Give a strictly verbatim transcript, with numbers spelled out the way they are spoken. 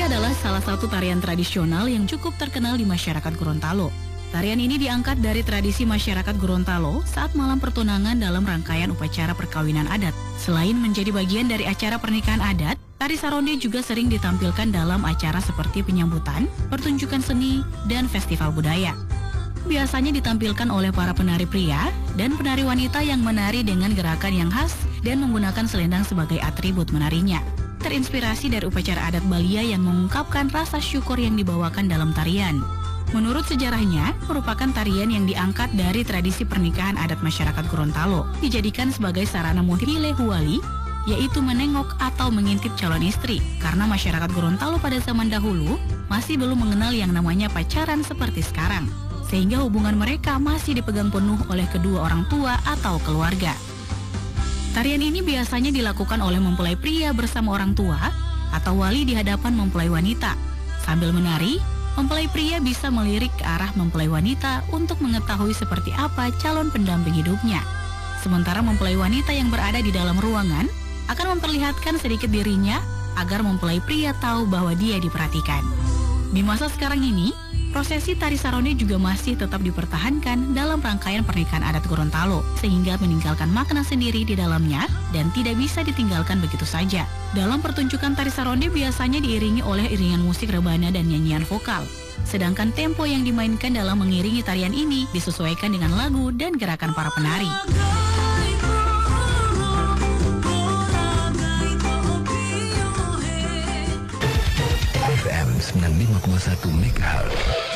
Saronde adalah salah satu tarian tradisional yang cukup terkenal di masyarakat Gorontalo. Tarian ini diangkat dari tradisi masyarakat Gorontalo saat malam pertunangan dalam rangkaian upacara perkawinan adat. Selain menjadi bagian dari acara pernikahan adat, tari Saronde juga sering ditampilkan dalam acara seperti penyambutan, pertunjukan seni, dan festival budaya. Biasanya ditampilkan oleh para penari pria dan penari wanita yang menari dengan gerakan yang khas dan menggunakan selendang sebagai atribut menarinya. Terinspirasi dari upacara adat Balia yang mengungkapkan rasa syukur yang dibawakan dalam tarian. Menurut sejarahnya, merupakan tarian yang diangkat dari tradisi pernikahan adat masyarakat Gorontalo, dijadikan sebagai sarana muhile huwali, yaitu menengok atau mengintip calon istri, karena masyarakat Gorontalo pada zaman dahulu masih belum mengenal yang namanya pacaran seperti sekarang, sehingga hubungan mereka masih dipegang penuh oleh kedua orang tua atau keluarga. Tarian ini biasanya dilakukan oleh mempelai pria bersama orang tua atau wali di hadapan mempelai wanita. Sambil menari, mempelai pria bisa melirik ke arah mempelai wanita untuk mengetahui seperti apa calon pendamping hidupnya. Sementara mempelai wanita yang berada di dalam ruangan akan memperlihatkan sedikit dirinya agar mempelai pria tahu bahwa dia diperhatikan. Di masa sekarang ini, prosesi tari Saronde juga masih tetap dipertahankan dalam rangkaian pernikahan adat Gorontalo, sehingga meninggalkan makna sendiri di dalamnya dan tidak bisa ditinggalkan begitu saja. Dalam pertunjukan tari Saronde biasanya diiringi oleh iringan musik rebana dan nyanyian vokal. Sedangkan tempo yang dimainkan dalam mengiringi tarian ini disesuaikan dengan lagu dan gerakan para penari. F M sembilan puluh lima koma satu MHz